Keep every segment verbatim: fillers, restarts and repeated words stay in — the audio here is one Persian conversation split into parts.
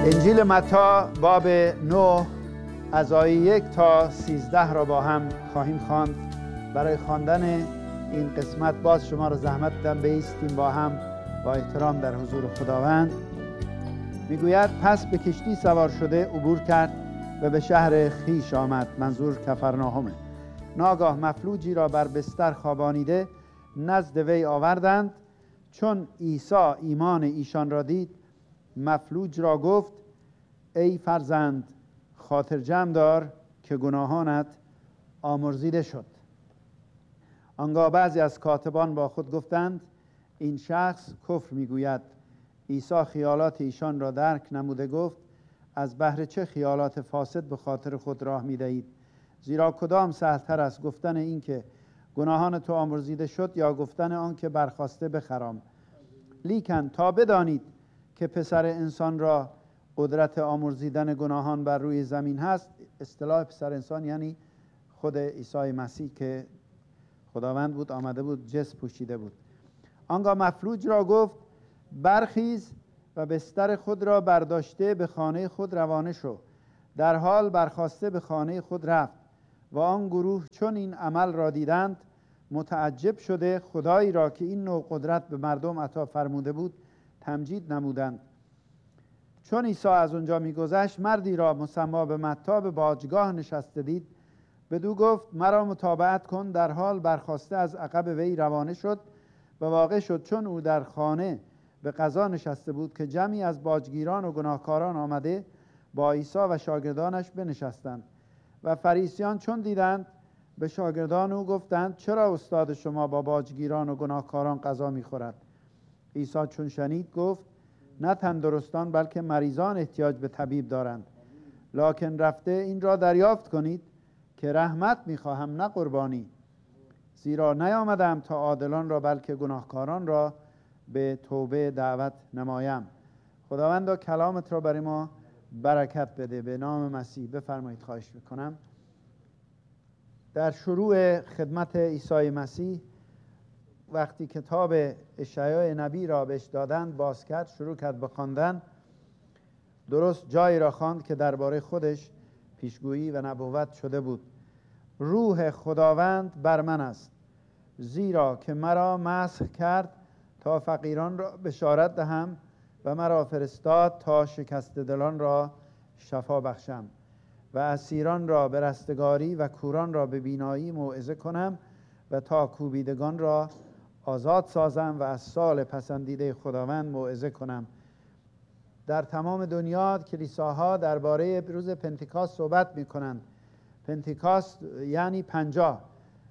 انجیل متی باب نه از آیه یک تا سیزده را با هم خواهیم خواند. برای خواندن این قسمت باز شما را زحمت دادم بایستیم با هم با احترام در حضور خداوند. میگوید پس به کشتی سوار شده عبور کرد و به شهر خیش آمد، منظور کفرناهمه. ناگاه مفلوجی را بر بستر خوابانیده نزد وی آوردند. چون عیسی ایمان ایشان را دید، مفلوج را گفت ای فرزند خاطر جمع دار که گناهانت آمرزیده شد. آنگاه بعضی از کاتبان با خود گفتند این شخص کفر میگوید. عیسی خیالات ایشان را درک نموده گفت از بهر چه خیالات فاسد به خاطر خود راه میدهید؟ زیرا کدام سهل‌تر است، گفتن این که گناهان تو آمرزیده شد یا گفتن آن که برخاسته بخرام؟ لیکن تا بدانید که پسر انسان را قدرت آمرزیدن گناهان بر روی زمین هست. اصطلاح پسر انسان یعنی خود عیسی مسیح که خداوند بود، آمده بود، جسم پوشیده بود. آنگاه مفلوج را گفت برخیز و بستر خود را برداشته به خانه خود روانه شو. در حال برخاسته به خانه خود رفت و آن گروه چون این عمل را دیدند متعجب شده خدایی را که این نوع قدرت به مردم عطا فرموده بود تمجید نمودند. چون عیسی از اونجا میگذشت مردی را مسمی به متی به باجگاه نشسته دید. بدو گفت مرا متابعت کن. در حال برخاسته از عقب وی روانه شد و واقع شد چون او در خانه به غذا نشسته بود که جمعی از باجگیران و گناهکاران آمده با عیسی و شاگردانش بنشستند. و فریسیان چون دیدند به شاگردان او گفتند چرا استاد شما با باجگیران و گناهکاران غذا میخورد؟ عیسی چون شنید گفت نه تندرستان بلکه مریضان احتیاج به طبیب دارند. لکن رفته این را دریافت کنید که رحمت میخواهم نه قربانی، زیرا نیامدم تا عادلان را بلکه گناهکاران را به توبه دعوت نمایم. خداوندا کلامت را برای ما برکت بده به نام مسیح. بفرمایید خواهش میکنم. در شروع خدمت عیسی مسیح وقتی کتاب اشعیا نبی را بهش دادند باز کرد، شروع کرد به خواندن. درست جایی را خواند که درباره خودش پیشگویی و نبوت شده بود. روح خداوند بر من است، زیرا که مرا مسح کرد تا فقیران را بشارت دهم و مرا فرستاد تا شکسته دلان را شفا بخشم و اسیران را به رستگاری و کوران را به بینایی موعظه کنم و تا کوبیدگان را آزاد سازم و از سال پسندیده خداوند موعظه کنم. در تمام دنیا کلیساها درباره روز پنتیکاست صحبت می کنند. پنتیکاست یعنی پنجاه.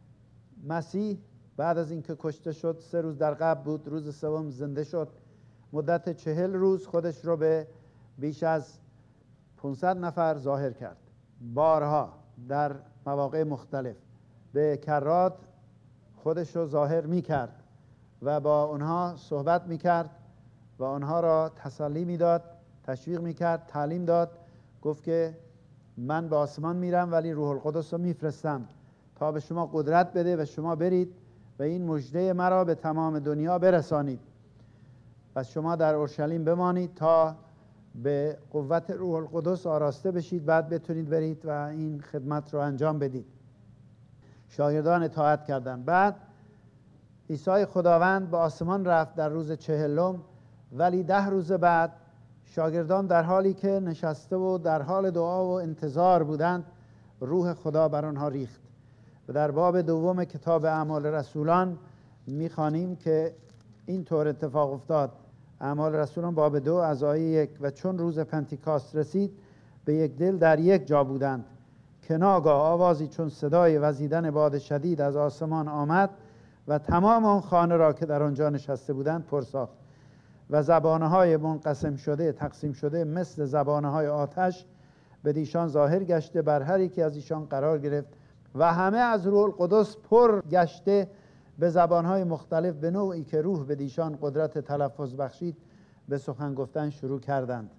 مسیح بعد از اینکه کشته شد سه روز در قبر بود، روز سوم زنده شد. مدت چهل روز خودش رو به بیش از پانصد نفر ظاهر کرد، بارها در مواقع مختلف به کرات خودش رو ظاهر می کرد و با اونها صحبت می کرد و اونها را تسلی می داد، تشویق می کرد، تعلیم داد. گفت که من به آسمان میرم ولی روح القدس رو میفرستم تا به شما قدرت بده و شما برید و این مژده مرا به تمام دنیا برسانید. پس شما در اورشلیم بمانید تا به قوت روح القدس آراسته بشید، بعد بتونید برید و این خدمت رو انجام بدید. شاگردان اطاعت کردند. بعد عیسی خداوند به آسمان رفت در روز چهلم، ولی ده روز بعد شاگردان در حالی که نشسته و در حال دعا و انتظار بودند روح خدا بر آنها ریخت. و در باب دوم کتاب اعمال رسولان می‌خوانیم که این طور اتفاق افتاد. اعمال رسولان باب دو از آیه یک و چون روز پنتیکاست رسید به یک دل در یک جا بودند که ناگاه آوازی چون صدای وزیدن باد شدید از آسمان آمد و تمام آن خانه را که در آنجا نشسته بودند پر ساخت و زبانهای منقسم شده تقسیم شده مثل زبانهای آتش به ایشان ظاهر گشته بر هر یکی از ایشان قرار گرفت و همه از روح القدس پر گشته به زبانهای مختلف به نوعی که روح به ایشان قدرت تلفظ بخشید به سخن گفتن شروع کردند.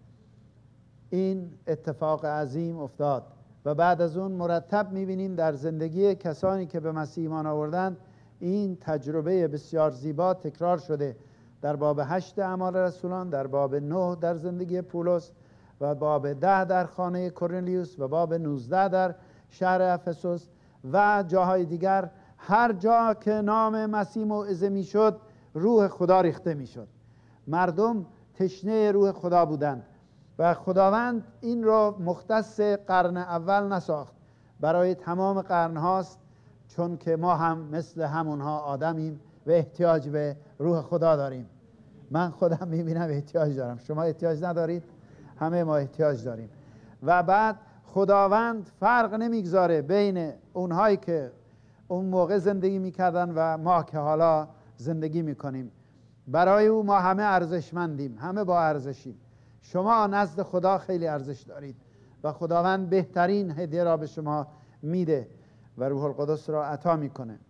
این اتفاق عظیم افتاد و بعد از اون مرتب می‌بینیم در زندگی کسانی که به مسیح ایمان آوردند این تجربه بسیار زیبا تکرار شده. در باب هشت اعمال رسولان، در باب نه در زندگی پولس و باب ده در خانه کورنلیوس و باب نوزده در شهر افسوس و جاهای دیگر، هر جا که نام مسیح موعظه میشد روح خدا ریخته میشد. مردم تشنه روح خدا بودند و خداوند این را مختص قرن اول نساخت، برای تمام قرن هاست، چون که ما هم مثل همونها آدمیم و احتیاج به روح خدا داریم. من خودم میبینم احتیاج دارم، شما احتیاج ندارید؟ همه ما احتیاج داریم. و بعد خداوند فرق نمیگذاره بین اونهایی که اون موقع زندگی میکردن و ما که حالا زندگی میکنیم. برای او ما همه ارزشمندیم، همه با ارزشیم. شما نزد خدا خیلی ارزش دارید و خداوند بهترین هدیه را به شما میده و روح القدس را عطا میکنه.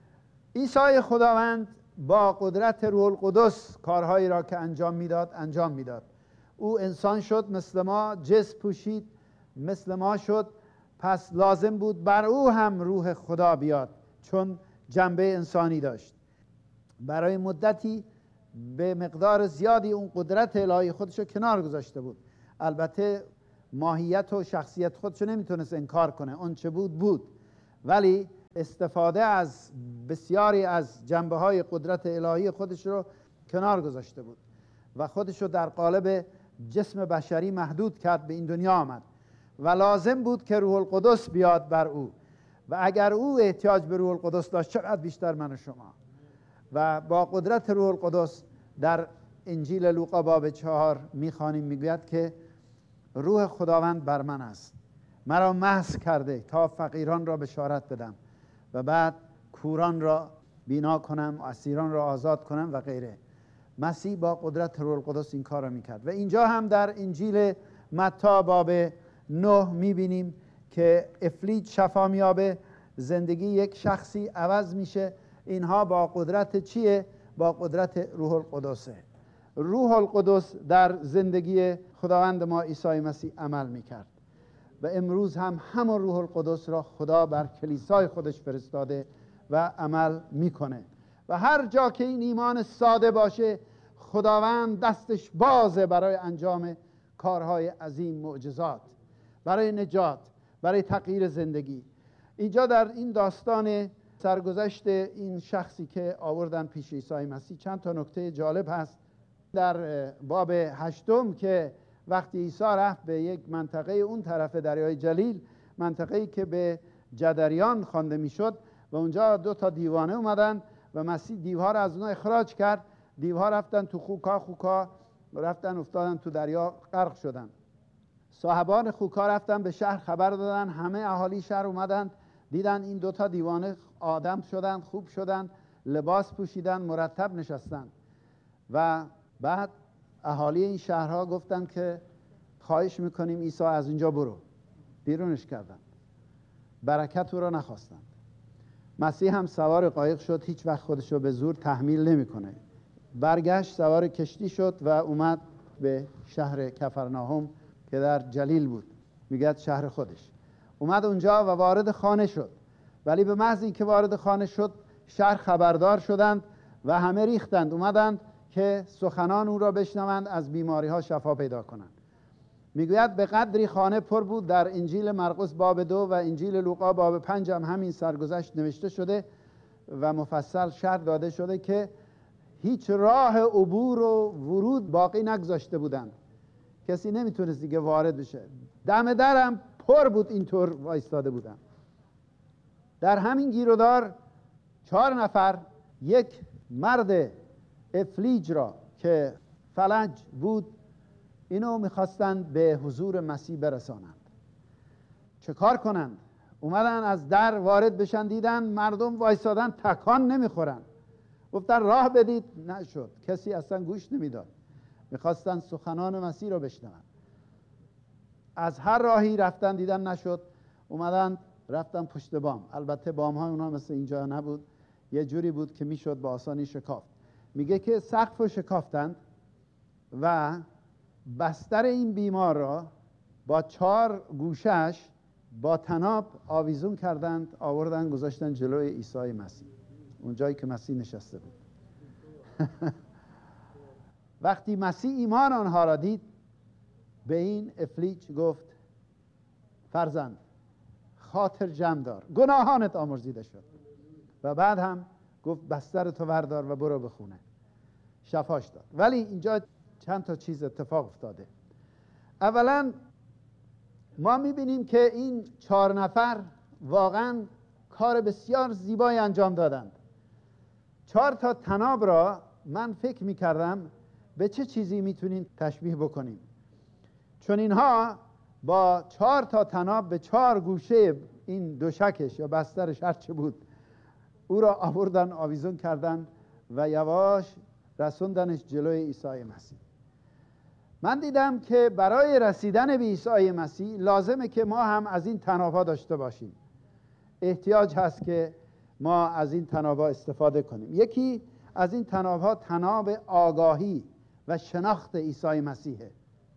عیسی خداوند با قدرت روح القدس کارهایی را که انجام میداد انجام میداد. او انسان شد مثل ما، جسم پوشید مثل ما شد، پس لازم بود بر او هم روح خدا بیاد چون جنبه انسانی داشت. برای مدتی به مقدار زیادی اون قدرت الهی خودشو کنار گذاشته بود. البته ماهیت و شخصیت خودشو نمیتونست انکار کنه، اون چه بود بود، ولی استفاده از بسیاری از جنبه های قدرت الهی خودش رو کنار گذاشته بود و خودش رو در قالب جسم بشری محدود کرد، به این دنیا آمد و لازم بود که روح القدس بیاد بر او. و اگر او احتیاج به روح القدس داشت، چقدر بیشتر من و شما. و با قدرت روح القدس در انجیل لوقا باب چهار میخوانیم، میگوید که روح خداوند بر من است، مرا مسح کرده تا فقیران را بشارت بدم و بعد کوران را بینا کنم، اسیران را آزاد کنم و غیره. مسیح با قدرت روح القدس این کار را میکرد. و اینجا هم در انجیل متی باب نه میبینیم که افلیج شفا میابه، زندگی یک شخصی عوض میشه. اینها با قدرت چیه؟ با قدرت روح القدسه. روح القدس در زندگی خداوند ما عیسی مسیح عمل میکرد و امروز هم همون روح القدس را خدا بر کلیسای خودش فرستاده و عمل میکنه. و هر جا که این ایمان ساده باشه، خداوند دستش بازه برای انجام کارهای عظیم، معجزات، برای نجات، برای تغییر زندگی. اینجا در این داستان سرگذشت این شخصی که آوردن پیش عیسی مسیح چند تا نکته جالب هست. در باب هشتم که وقتی عیسی رفت به یک منطقه اون طرف دریای جلیل، منطقه‌ای که به جدریان خوانده میشد، و اونجا دو تا دیوانه اومدن و مسیح دیوها را از اونها اخراج کرد. دیوها رفتن تو خوکا، خوکا رفتن افتادن تو دریا، غرق شدن. صاحبان خوکا رفتن به شهر خبر دادن، همه اهالی شهر اومدن دیدن این دوتا دیوانه آدم شدن، خوب شدن، لباس پوشیدن، مرتب نشستن. و بعد اهالی این شهرها گفتن که خواهش میکنیم عیسی از اینجا برو. بیرونش کردن، برکت او را نخواستن. مسیح هم سوار قایق شد، هیچ وقت خودش رو به زور تحمیل نمیکنه. برگشت سوار کشتی شد و اومد به شهر کفرناهم که در جلیل بود، میگه شهر خودش. اومد اونجا و وارد خانه شد، ولی به محض اینکه وارد خانه شد شهر خبردار شدند و همه ریختند اومدند که سخنان او را بشنوند، از بیماری ها شفا پیدا کنند. میگوید به قدری خانه پر بود. در انجیل مرقس باب دو و انجیل لوقا باب پنج هم همین سرگذشت نوشته شده و مفصل شرح داده شده که هیچ راه عبور و ورود باقی نگذاشته بودند، کسی نمیتونست دیگه وارد بشه. دم درم پر بود، اینطور وایستاده بودن. در همین گیرودار چهار نفر یک مرد افلیج را که فلج بود، اینو میخواستند به حضور مسیح برسانند. چه کار کنند؟ اومدن از در وارد بشن، دیدن مردم وایستادن تکان نمیخورن. گفتن راه بدید، نشد، کسی اصلا گوش نمیداد. میخواستن سخنان مسیح را بشنوند. از هر راهی رفتن، دیدن نشد، اومدن رفتن پشت بام. البته بام های اونها مثل اینجا نبود، یه جوری بود که میشد با آسانی شکافت. میگه که سقف رو شکافتند و بستر این بیمار را با چهار گوشش با طناب آویزون کردند، آوردن گذاشتن جلوی عیسی مسیح، اون جایی که مسیح نشسته بود. وقتی مسیح ایمان آنها را دید، به این افلیج گفت فرزند خاطر جمع دار، گناهانت آمرزیده شد. و بعد هم گفت بستر تو وردار و برو به خونه. شفاش داد. ولی اینجا چند تا چیز اتفاق افتاده. اولا ما میبینیم که این چهار نفر واقعا کار بسیار زیبایی انجام دادند. چهار تا طناب را من فکر میکردم به چه چیزی میتونیم تشبیه بکنیم، چون اینها با چهار تا طناب به چهار گوشه این دوشکش یا بسترش هرچه بود او را آوردن، آویزون کردن و یواش رسوندنش جلوی عیسی مسیح. من دیدم که برای رسیدن به عیسی مسیح لازمه که ما هم از این طناب‌ها داشته باشیم. احتیاج هست که ما از این طناب‌ها استفاده کنیم. یکی از این طناب‌ها طناب آگاهی و شناخت عیسی مسیحه.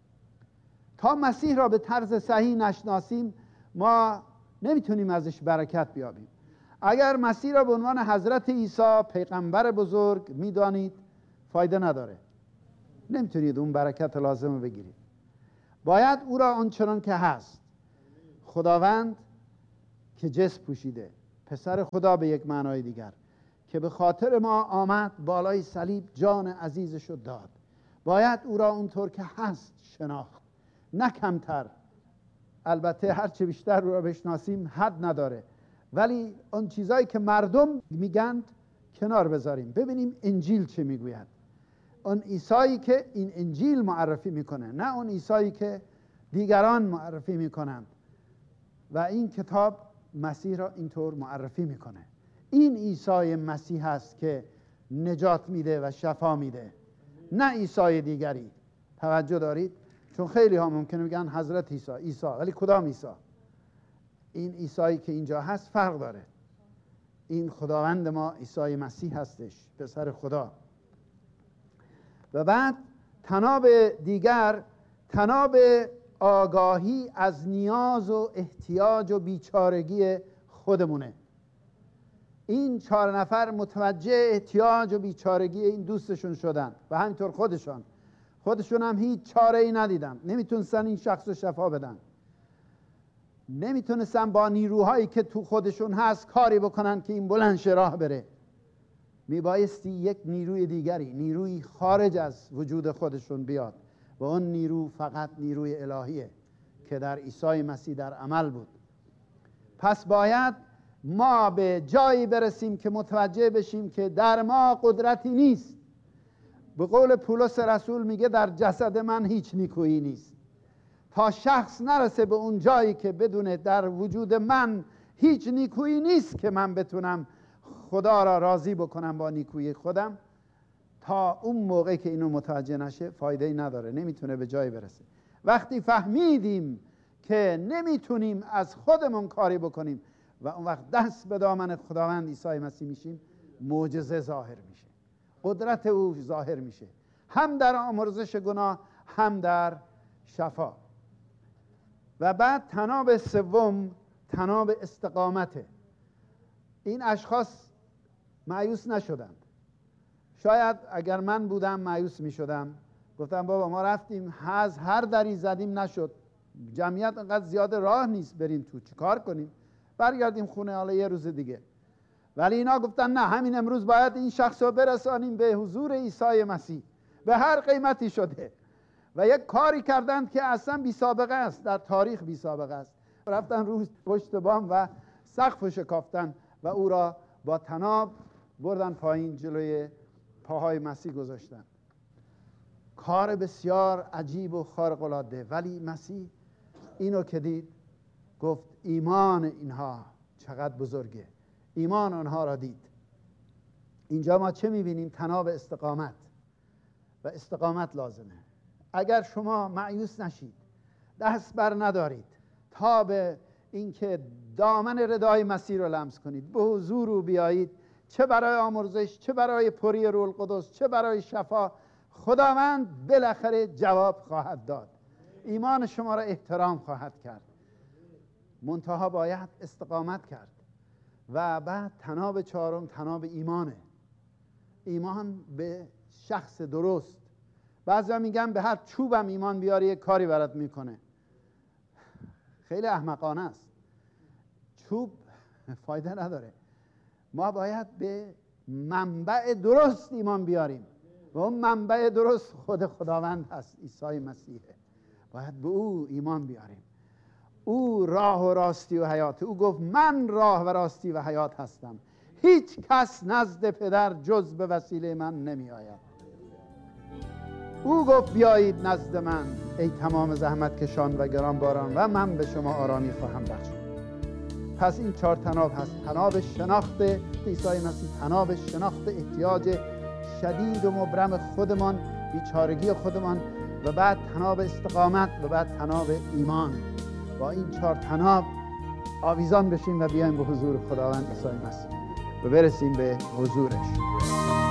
تا مسیح را به طرز صحیح نشناسیم ما نمیتونیم ازش برکت بیابیم. اگر مسیح را به عنوان حضرت عیسی پیغمبر بزرگ میدانید فایده نداره، نمیتونید اون برکت لازم رو بگیرید. باید او را آنچنان که هست، خداوند که جسم پوشیده، پسر خدا به یک معنای دیگر، که به خاطر ما آمد بالای صلیب جان عزیزش رو داد، باید او را اونطور که هست شناخت، نه کمتر. البته هرچه بیشتر او را بشناسیم حد نداره، ولی اون چیزایی که مردم میگند کنار بذاریم، ببینیم انجیل چه میگوید. اون عیسایی که این انجیل معرفی میکنه، نه اون عیسایی که دیگران معرفی میکنند. و این کتاب مسیح را اینطور معرفی میکنه. این عیسی مسیح است که نجات میده و شفا میده، نه عیسی دیگری. توجه دارید؟ چون خیلی ها ممکنه بگن حضرت عیسی عیسی، ولی کدام عیسی؟ این عیسی که اینجا هست فرق داره. این خداوند ما عیسی مسیح هستش، پسر خدا. و بعد طناب دیگر طناب آگاهی از نیاز و احتیاج و بیچارگی خودمونه. این چهار نفر متوجه احتیاج و بیچارگی این دوستشون شدن و همینطور خودشان خودشون هم هیچ چاره ای ندیدن، نمیتونستن این شخص رو شفا بدن، نمیتونستن با نیروهایی که تو خودشون هست کاری بکنن که این بلند شه راه بره. میبایستی یک نیروی دیگری، نیروی خارج از وجود خودشون بیاد و اون نیرو فقط نیروی الهیه که در عیسی مسیح در عمل بود. پس باید ما به جایی برسیم که متوجه بشیم که در ما قدرتی نیست. به قول پولس رسول میگه در جسد من هیچ نیکویی نیست. تا شخص نرسه به اون جایی که بدونه در وجود من هیچ نیکویی نیست که من بتونم خدا را راضی بکنم با نیکویی خودم، تا اون موقع که اینو متوجه نشه فایده‌ای نداره، نمیتونه به جایی برسه. وقتی فهمیدیم که نمیتونیم از خودمون کاری بکنیم و اون وقت دست به دامن خداوند عیسی مسیح میشیم، معجزه ظاهر میشه، قدرت او ظاهر میشه، هم در آمرزش گناه هم در شفا. و بعد طناب سوم طناب استقامته. این اشخاص مایوس نشدند. شاید اگر من بودم مایوس میشدم، گفتم بابا ما رفتیم از هر دری زدیم نشد، جمعیت انقدر زیاد راه نیست بریم تو، چیکار کنیم؟ برگردیم خونه حالا یه روز دیگه. ولی اینا گفتن نه، همین امروز باید این شخص رو برسانیم به حضور عیسی مسیح به هر قیمتی شده. و یک کاری کردند که اصلا بی سابقه است، در تاریخ بی سابقه است. رفتن روی پشت بام و سقف شکافتن و او را با طناب بردن پایین، جلوی پاهای مسیح گذاشتن. کار بسیار عجیب و خارق العاده. ولی مسیح اینو که دید گفت ایمان اینها چقدر بزرگه، ایمان آنها را دید. اینجا ما چه میبینیم؟ طناب استقامت. و استقامت لازمه. اگر شما مایوس نشید، دست بر ندارید تا به اینکه دامن ردای مسیح رو لمس کنید، به حضور او بیایید، چه برای آمرزش، چه برای پری روح القدس، چه برای شفا، خداوند بالاخره جواب خواهد داد، ایمان شما را احترام خواهد کرد. منتها باید استقامت کرد. و بعد طناب چهارم طناب ایمانه. ایمان به شخص درست، بعضیا میگن به هر چوبم ایمان بیاری یک کاری برات میکنه. خیلی احمقانه است. چوب فایده نداره. ما باید به منبع درست ایمان بیاریم و اون منبع درست خود خداوند هست، عیسی مسیحه. باید به او ایمان بیاریم. او راه و راستی و حیات. او گفت من راه و راستی و حیات هستم، هیچ کس نزد پدر جز به وسیله من نمی آید. او گفت بیایید نزد من ای تمام زحمت کشان و گرانباران و من به شما آرامی خواهم بخشید. پس این چهار طناب هست: طناب شناخت عیسی مسیح، طناب شناخت احتیاج شدید و مبرم خودمان، بیچارگی خودمان، و بعد طناب استقامت، و بعد طناب ایمان. با این چهار طناب آویزان بشیم و بیایم به حضور خداوند عیسی مسیح و برسیم به حضورش.